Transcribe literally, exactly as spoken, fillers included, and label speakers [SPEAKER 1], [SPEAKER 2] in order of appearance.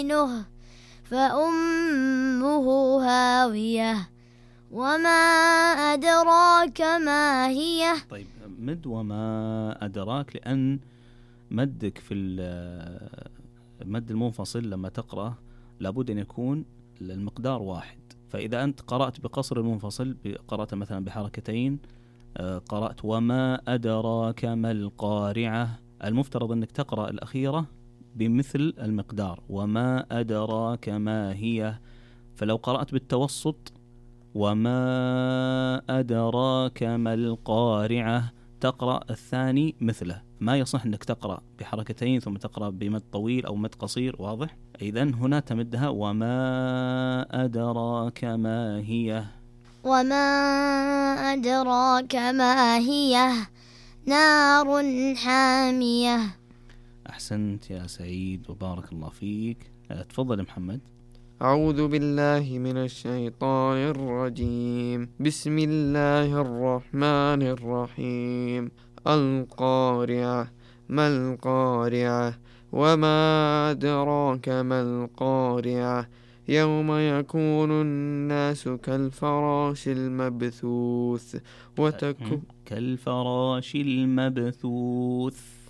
[SPEAKER 1] نوح فأمه هاوية وما أدراك ما هي.
[SPEAKER 2] طيب مد وما أدراك، لأن مدك في المد المنفصل لما تقرأ لابد أن يكون المقدار واحد. فإذا أنت قرأت بقصر المنفصل، قرأت مثلا بحركتين، قرأت وما أدراك ما القارعة، المفترض أنك تقرأ الأخيرة بمثل المقدار وما أدراك ما هي. فلو قرأت بالتوسط وما أدراك ما القارعة تقرأ الثاني مثله. ما يصح أنك تقرأ بحركتين ثم تقرأ بمد طويل أو مد قصير، واضح؟ إذن هنا تمدها وما أدراك ما هي.
[SPEAKER 1] وما أدراك ما هي نار حامية.
[SPEAKER 2] أحسنت يا سعيد وبارك الله فيك. تفضل محمد.
[SPEAKER 3] أعوذ بالله من الشيطان الرجيم. بسم الله الرحمن الرحيم. القارعة ما القارعة وما أدراك ما القارعة يوم يكون الناس كالفراش المبثوث وتكون
[SPEAKER 2] كالفراش المبثوث.